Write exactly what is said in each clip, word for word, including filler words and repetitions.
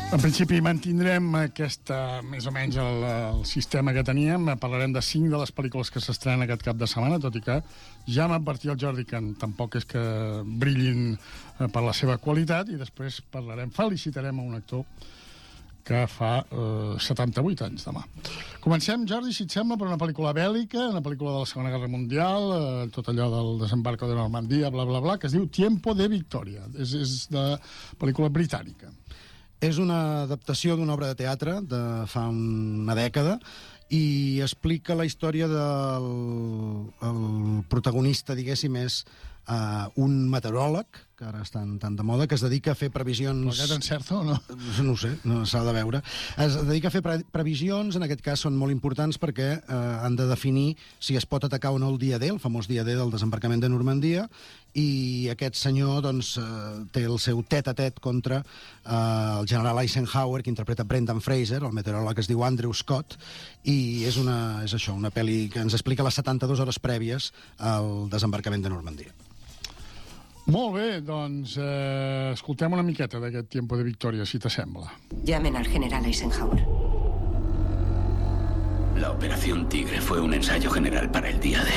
En principi mantindrem aquesta, més o menys el, el sistema que teníem. Parlarem de cinc de les pel·lícules que s'estrenen aquest cap de setmana, tot i que ja m'advertia el Jordi que tampoc és que brillin per la seva qualitat, i després parlarem, felicitarem a un actor que fa eh, setanta-vuit anys demà. Comencem, Jordi, si et sembla, per una pel·lícula bèl·lica, una pel·lícula de la Segona Guerra Mundial, eh, tot allò del desembarco de Normandia, bla, bla, bla, que es diu Tiempo de Victoria. És, és de pel·lícula britànica. És una adaptació d'una obra de teatre de fa una dècada i explica la història del el protagonista, diguéssim, és uh, un meteoròleg, que ara estan tan de moda, que es dedica a fer previsions... Però aquest encerta o no? No ho sé, no s'ha de veure. Es dedica a fer pre previsions, en aquest cas són molt importants perquè eh, han de definir si es pot atacar o no el dia D, el famós dia D del desembarcament de Normandia, i aquest senyor doncs, eh, té el seu tet-a-tet contra eh, el general Eisenhower, que interpreta Brendan Fraser, el meteoròleg es diu Andrew Scott, i és, una, és això, una pel·li que ens explica les setanta-dues hores prèvies al desembarcament de Normandia. Molt bé, doncs eh, escoltem una miqueta d'aquest Tiempo de Victoria, si t'assembla. Llamen al general Eisenhower. La Operación Tigre fue un ensayo general para el día D.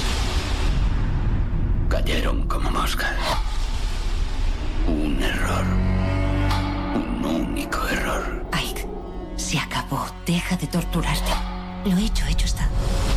Cayeron como moscas. Un error. Un único error. Ike, se acabó. Deja de torturarte. Lo hecho, hecho está.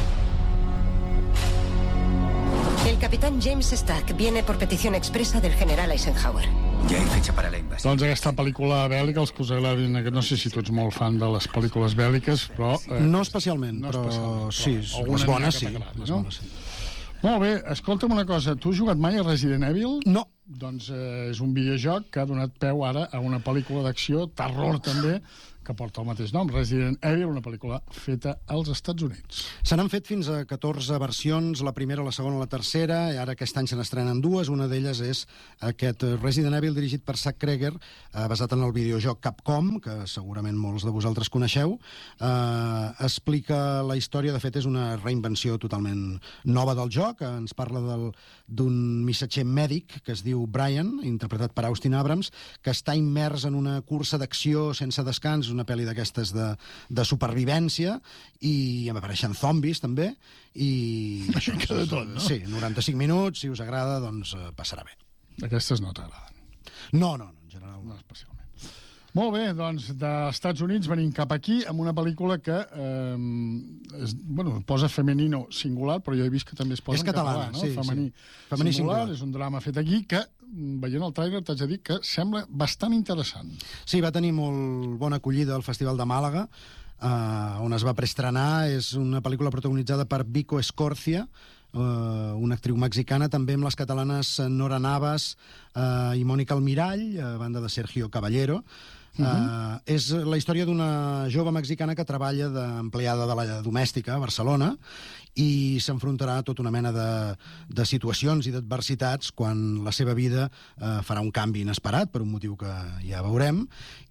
El capitán James Stack viene por petición expresa del general Eisenhower. Ya hay fecha para la invasión. Doncs aquesta pel·lícula bèl·lica, els que us agradin, no sé si tu ets molt fan de les pel·lícules bèl·liques, però... Eh, no especialment, no però, especialment, sí, però és bona, sí. No? És bona, sí. Molt bé, escolta'm una cosa, tu has jugat mai a Resident Evil? No. Doncs eh, és un videojoc que ha donat peu ara a una pel·lícula d'acció, terror també, que porta el mateix nom, Resident Evil, una pel·lícula feta als Estats Units. Se n'han fet fins a catorze versions, la primera, la segona, la tercera, i ara aquest any se n'estrenen dues. Una d'elles és aquest Resident Evil dirigit per Zack Cregger, eh, basat en el videojoc Capcom, que segurament molts de vosaltres coneixeu. Eh, explica la història, de fet és una reinvenció totalment nova del joc, ens parla d'un missatger mèdic que es diu Brian, interpretat per Austin Abrams, que està immers en una cursa d'acció sense descans, una pel·li d'aquestes de, de supervivència, i em apareixen zombis també, i... Això que de tot, no? Sí, noranta-cinc minuts, si us agrada, doncs eh, passarà bé. Aquestes no t'agraden? No, no, no, en general no. No especialment. Molt bé, doncs dels Estats Units venim cap aquí amb una pel·lícula que eh, es, bueno, posa femenino singular, però jo he vist que també es posa és en catalana, català, no? Sí, Femení, sí. Femení singular, singular. És un drama fet aquí que, veient el tràiler, t'haig de dir que sembla bastant interessant. Sí, va tenir molt bona acollida al Festival de Màlaga, eh, on es va preestrenar. És una pel·lícula protagonitzada per Vico Escorcia, Uh, una actriu mexicana, també amb les catalanes Nora Navas uh, i Mònica Almirall, a banda de Sergio Caballero. Uh -huh. uh, és la història d'una jove mexicana que treballa d'empleada de la domèstica a Barcelona i s'enfrontarà a tota una mena de, de situacions i d'adversitats quan la seva vida uh, farà un canvi inesperat, per un motiu que ja veurem,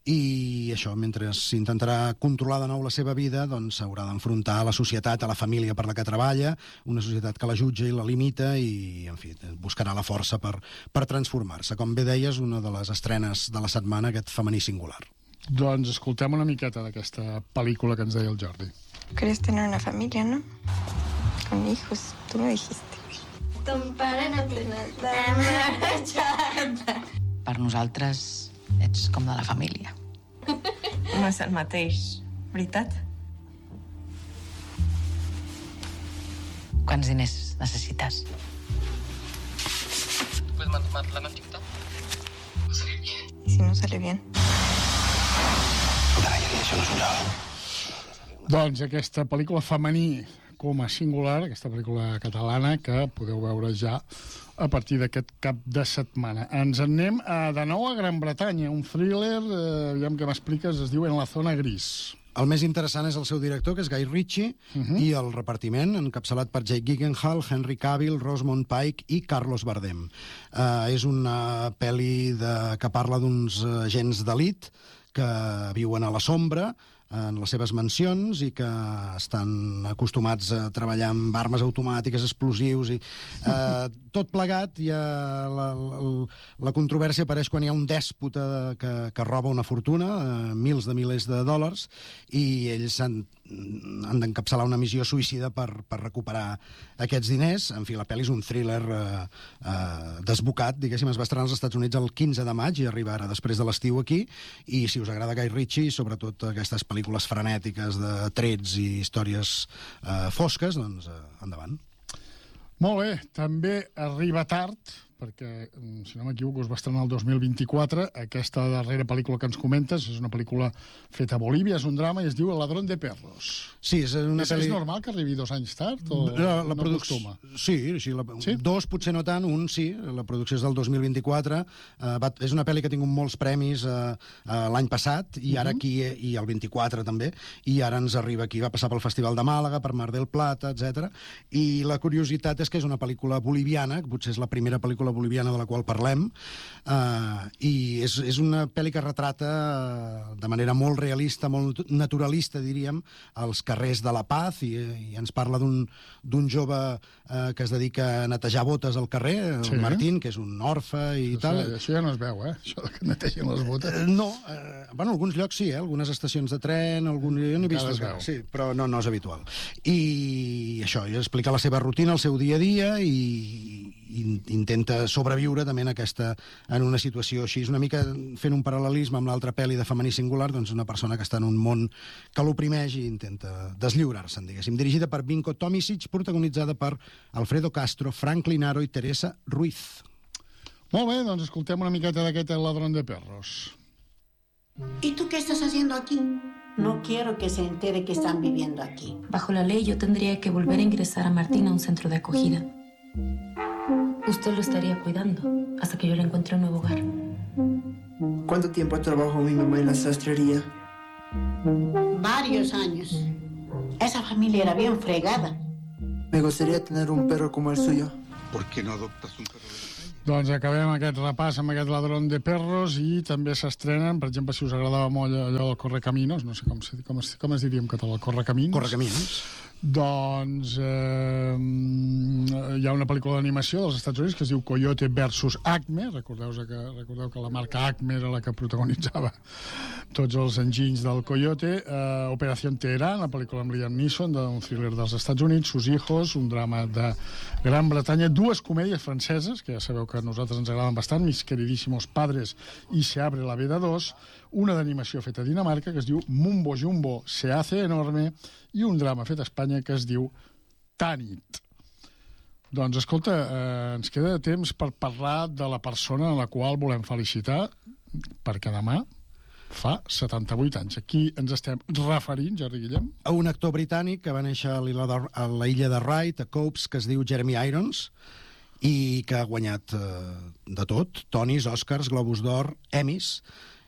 i això, mentre s'intentarà controlar de nou la seva vida, doncs s'haurà d'enfrontar a la societat, a la família per la que treballa, una societat que la jutja i la limita, i, en fi, buscarà la força per, per transformar-se. Com bé deies, una de les estrenes de la setmana, aquest femení singular. Doncs escoltem una miqueta d'aquesta pel·lícula que ens deia el Jordi. Querías tener una familia, ¿no? Con hijos, tú me dijiste. Per nosaltres ets com de la família. No és el mateix, veritat? Quants diners necessites? ¿Puedes mandarla más chiquita? Va a salir bien. ¿Y si no sale bien? Això no és un joc. Doncs aquesta pel·lícula femení com a singular, aquesta pel·lícula catalana que podeu veure ja a partir d'aquest cap de setmana. Ens en anem a, de nou a Gran Bretanya, un thriller, eh, aviam què m'expliques, es diu En la zona gris. El més interessant és el seu director, que és Guy Ritchie, uh -huh. i el repartiment, encapçalat per Jake Gyllenhaal, Henry Cavill, Rosamund Pike i Carlos Bardem. Uh, és una pel·li de, que parla d'uns agents d'elit que viuen a la sombra, en les seves mansions, i que estan acostumats a treballar amb armes automàtiques, explosius, i eh, tot plegat, hi ha la, la, la controvèrsia apareix quan hi ha un dèspota que, que roba una fortuna, eh, mils de milers de dòlars, i ells han, han d'encapçalar una missió suïcida per, per recuperar aquests diners. En fi, la pel·li és un thriller eh, eh, desbocat, diguéssim, es va estrenar als Estats Units el quinze de maig i arriba ara després de l'estiu aquí, i si us agrada Guy Ritchie, sobretot aquestes pel·lícules frenètiques de trets i històries eh, fosques, doncs eh, endavant. Molt bé, també arriba tard, perquè, si no m'equivoco, es va estrenar el dos mil vint-i-quatre. Aquesta darrera pel·lícula que ens comentes és una pel·lícula feta a Bolívia, és un drama i es diu El ladrón de perros. Sí, és una és, pel·li... és normal que arribi dos anys tard? O la, la no producció... acostuma? Sí, sí, la... sí, dos potser no tant, un sí, la producció és del dos mil vint-i-quatre, uh, va... és una pel·li que ha tingut molts premis uh, uh, l'any passat, i ara aquí, i el vint-i-quatre també, i ara ens arriba aquí, va passar pel Festival de Màlaga, per Mar del Plata, etcètera. I la curiositat és que és una pel·lícula boliviana, que potser és la primera pel·lícula boliviana de la qual parlem, uh, i és, és una pel·li que retrata uh, de manera molt realista, molt naturalista, diríem, els carrers de La Paz, i, i ens parla d'un d'un jove uh, que es dedica a netejar botes al carrer, el sí. Martín, que és un orfe i això, tal. Això ja no es veu, eh? Això que netegen les botes. Uh, no, uh, bueno, alguns llocs sí, eh? Algunes estacions de tren, algun... jo n'he vist encara sí, però no, no és habitual. I això, i explica la seva rutina, el seu dia a dia, i i intenta sobreviure també en, aquesta, en una situació així. És una mica fent un paral·lelisme amb l'altra pel·li de Femení Singular, doncs una persona que està en un món que l'oprimeix i intenta deslliurar-se'n, diguéssim. Dirigida per Vinko Tomisic, protagonitzada per Alfredo Castro, Franklin Aro i Teresa Ruiz. Molt bé, doncs escoltem una miqueta d'aquest El ladrón de perros. ¿Y tú qué estás haciendo aquí? No quiero que se entere que están viviendo aquí. Bajo la ley, yo tendría que volver a ingresar a Martín a un centro de acogida. Usted lo estaría cuidando hasta que yo le encuentre un nuevo hogar. ¿Cuánto tiempo trabajó mi mamá en la sastrería? Varios años. Esa familia era bien fregada. Me gustaría tener un perro como el suyo. ¿Por qué no adoptas un perro de la calle? Doncs acabem aquest repàs amb aquest Ladrón de Perros i també s'estrenen, per exemple, si us agradava molt allò del Correcaminos, no sé com, se, com, es, com es diria en català, Correcamins. Correcamins. Doncs eh, hi ha una pel·lícula d'animació dels Estats Units que es diu Coyote versus Acme. Recordeu que, recordeu que la marca Acme era la que protagonitzava tots els enginys del Coyote. Eh, Operación Teherán, la pel·lícula amb Liam Neeson, d'un thriller dels Estats Units, Sus hijos, un drama de Gran Bretanya, dues comèdies franceses, que ja sabeu que a nosaltres ens agraden bastant, Mis queridísimos padres i Se abre la veda dos, una d'animació feta a Dinamarca que es diu Mumbo Jumbo se hace enorme, i un drama fet a Espanya que es diu Tanit. Doncs, escolta, eh, ens queda temps per parlar de la persona a la qual volem felicitar, perquè demà fa setanta-vuit anys. Aquí ens estem referint, Jordi Guillem, a un actor britànic que va néixer a l'illa de, a la illa de Wright, a Copes, que es diu Jeremy Irons, i que ha guanyat eh, de tot, Tonys, Oscars, Globus d'Or, Emmys,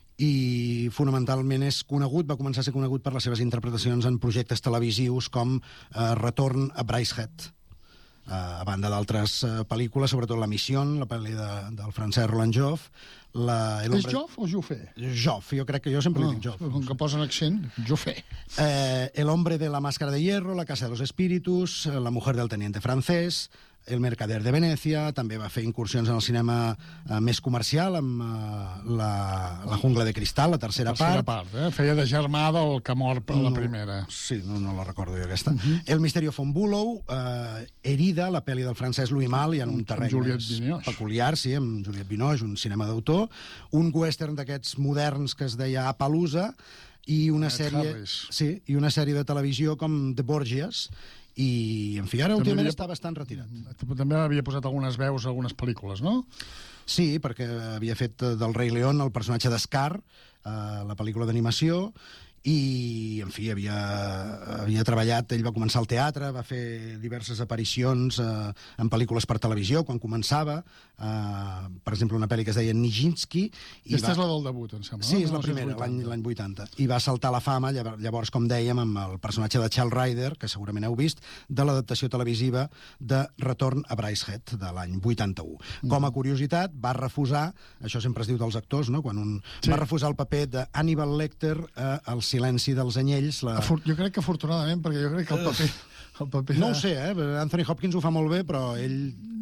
i fonamentalment és conegut, va començar a ser conegut per les seves interpretacions en projectes televisius com eh, Retorn a Brideshead, eh, a banda d'altres eh, pel·lícules, sobretot La Missió, la pel·li de, del francès Roland Joff. La, és Joff o Joffé? Joff, jo crec que jo sempre ah, li dic Joff. Com que posen accent, Joffé. Eh, El hombre de la máscara de hierro, La casa de los espíritus, La mujer del teniente francés, El mercader de Venècia, també va fer incursions en el cinema eh, més comercial amb eh, la, la jungla de cristal, la tercera, tercera part. part eh? Feia de germà del que mor per no, la primera. Sí, no, no la recordo jo aquesta. Uh -huh. El misterio von Bülow, eh, Herida, la pel·li del francès Louis Malle, i en un terreny peculiar, sí, amb Juliette Binoche, un cinema d'autor, un western d'aquests moderns que es deia Appaloosa, i una sèrie, sí, i una sèrie de televisió com The Borgias, i, en fi, ara últimament havia... està bastant retirat. També havia posat algunes veus a algunes pel·lícules, no? Sí, perquè havia fet del Rei León el personatge d'Scar, eh, la pel·lícula d'animació, i, en fi, havia, havia treballat, ell va començar al teatre, va fer diverses aparicions eh, en pel·lícules per televisió, quan començava, eh, per exemple, una pel·li que es deia Nijinsky. Aquesta va... és la del debut, em sembla. Sí, no? és la primera, l'any vuitanta. I va saltar a la fama, llavors, com dèiem, amb el personatge de Charles Ryder, que segurament heu vist, de l'adaptació televisiva de Retorn a Brideshead, de l'any vuitanta-u. Mm. Com a curiositat, va refusar, això sempre es diu dels actors, no? Quan un sí. va refusar el paper de Hannibal Lecter eh, al Silenci dels anyells. La... Jo crec que afortunadament, perquè jo crec que el paper... El paper no ho sé, eh? Anthony Hopkins ho fa molt bé, però ell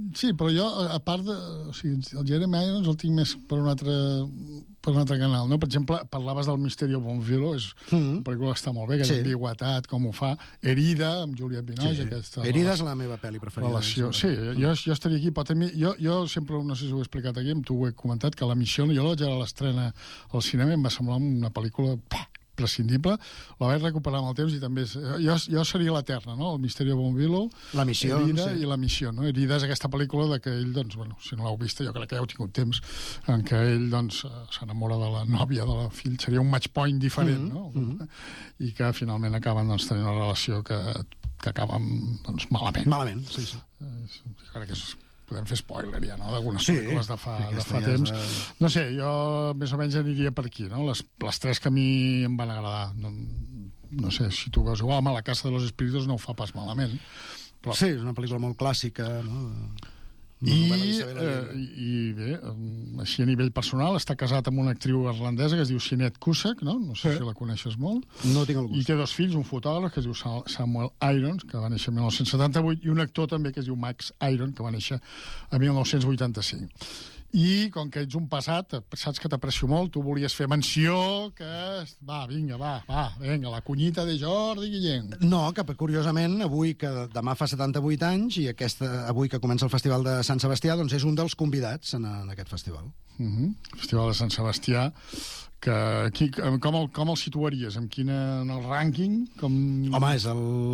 Sí, però jo, a part de... O sigui, el Jeremy Irons el tinc més per un altre, per un altre canal, no? Per exemple, parlaves del Misterio Bonfilo, és mm-hmm. una pel·lícula que està molt bé, que sí. és ambigüetat, com ho fa. Herida, amb Juliette Binoche. Sí. Aquesta, Herida és la meva pel·li preferida. Relació. Sí, jo, jo estaria aquí, però també... Jo, jo sempre, no sé si ho he explicat aquí, tu ho he comentat, que La Missió, jo la vaig a l'estrena al cinema i em va semblar una pel·lícula... Pah, prescindible, la vaig recuperar amb el temps i també... És, jo, jo seria l'Eterna, no? El Misterio Bonfilo, La Missió, Herida sí. i La Missió, no? Herida és aquesta pel·lícula de que ell, doncs, bueno, si no l'heu vista, jo crec que ja heu tingut temps, en què ell, doncs, s'enamora de la nòvia de la fill. Seria un match point diferent, mm-hmm. no? Mm-hmm. I que finalment acaben, doncs, tenint una relació que, que acaba, doncs, malament. Malament, sí, sí. Eh, crec que és... Podem fer spoiler ja, no?, d'algunes sí, pel·lícules de fa, sí, de fa temps. És... No sé, jo més o menys aniria per aquí, no? Les, les tres que a mi em van agradar. No, no sé, si tu veus igual, La Casa de los Espíritus no ho fa pas malament. Però... Sí, és una pel·lícula molt clàssica, no? I, eh, i bé, així a nivell personal, està casat amb una actriu irlandesa que es diu Sinead Cusack, no? No sé sí. si la coneixes molt. No tinc el gust. I té dos fills, un fotògraf que es diu Samuel Irons, que va néixer en mil nou-cents setanta-vuit, i un actor també que es diu Max Irons, que va néixer a mil nou-cents vuitanta-cinc. I com que ets un passat, saps que t'aprecio molt, tu volies fer menció que... Va, vinga, va, va, vinga, la cunyita de Jordi Guillén. No, que curiosament, avui, que demà fa setanta-vuit anys, i aquesta, avui que comença el Festival de Sant Sebastià, doncs és un dels convidats en, en aquest festival. Uh-huh. Festival de Sant Sebastià, que aquí, com, el, com el situaries? En, quina, en el rànquing? Com... Home, és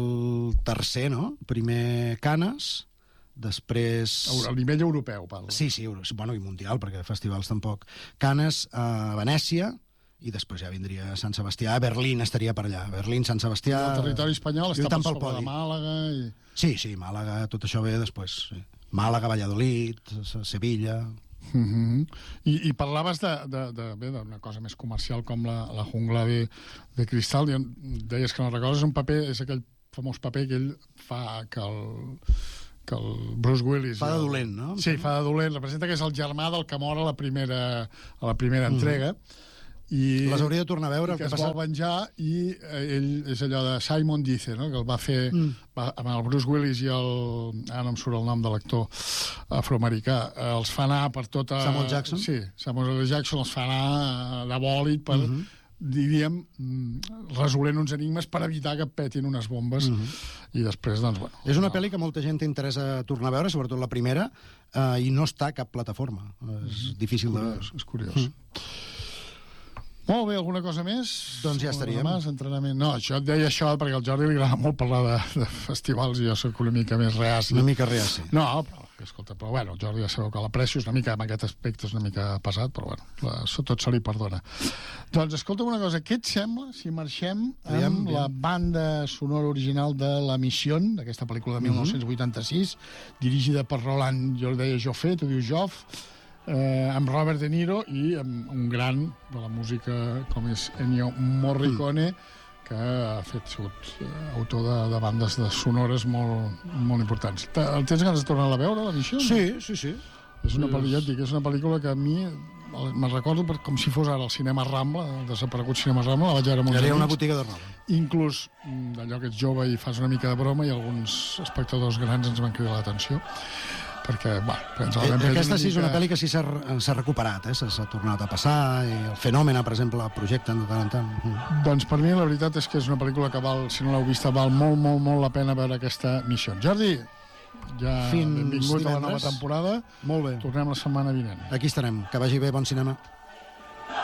el tercer, no? Primer Canes... Després... A nivell europeu, parla. Sí, sí, bueno, i mundial, perquè festivals tampoc. Canes, a Venècia, i després ja vindria Sant Sebastià. Berlín estaria per allà. Berlín, Sant Sebastià... El territori espanyol està per sobre de Màlaga i... Sí, sí, Màlaga, tot això ve després. Sí. Màlaga, Valladolid, Sevilla... Uh-huh. I, I parlaves de, de, de, bé, d'una cosa més comercial com la, la jungla de, de cristal. Deies que no recordes, un paper, és aquell famós paper que ell fa que el... que el Bruce Willis... Fa de dolent, no? Sí, fa de dolent. Representa que és el germà del que mor a la primera, a la primera entrega. Mm. I les hauria de tornar a veure. I que es vol venjar, i ell és allò de Simon Dice, no?, que el va fer mm. va, amb el Bruce Willis i el... Ara no em surt el nom de l'actor afroamericà. Els fa anar per tota... Samuel Jackson? Sí, Samuel Jackson els fa anar de bòlit per... Mm-hmm. diríem, resolent uns enigmes per evitar que petin unes bombes. Mm-hmm. I després, doncs, bueno... És una pel·li que molta gent t'interessa tornar a veure, sobretot la primera, eh, i no està a cap plataforma. És difícil de... És curiós. Mm. Molt bé, alguna cosa més? Doncs ja estaríem. Més, entrenament. No, això et deia això perquè al Jordi li agrada molt parlar de, de festivals i jo soc una mica més reaci. Una mica reaci. No, però, escolta, però bueno, el Jordi ja sabeu que l'aprecio, és una mica, en aquest aspecte és una mica pesat, però bueno, la, tot se li perdona. Doncs escolta una cosa, què et sembla si marxem amb Aviam, la banda sonora original de La Missió, d'aquesta pel·lícula de mil nou-cents vuitanta-sis, mm-hmm. dirigida per Roland, jo el deia Joffé, tu dius Joff, Eh, amb Robert De Niro i amb un gran de la música com és Ennio Morricone, mm. que ha fet sigut eh, autor de, de bandes de sonores molt, molt importants. El tens ganes de tornar a veure, La Missió? Sí, sí, sí. És una pel·lícula, ja dic, és una pel·lícula que a mi me'n recordo per, com si fos ara el cinema Rambla, el desaparegut cinema Rambla, la vaig veure molts anys. Era una botiga de roba. Inclús d'allò que ets jove i fas una mica de broma, i alguns espectadors grans ens van cridar l'atenció. Perquè, va, ens eh, aquesta sí és una pel·li que sí s'ha recuperat, eh? s'ha tornat a passar, i el Fenòmena, per exemple, la projecten de tant en tant. Mm. Doncs per mi la veritat és que és una pel·lícula que val, si no l'heu vista, val molt, molt, molt la pena veure aquesta missió. Jordi, ja Fins benvingut divendres. A la nova temporada. Molt bé. Tornem la setmana vinent. Aquí estarem. Que vagi bé, bon cinema.